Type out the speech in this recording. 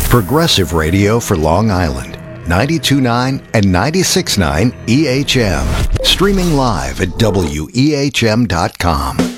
Progressive Radio for Long Island, 92.9 and 96.9 EHM. Streaming live at WEHM.com.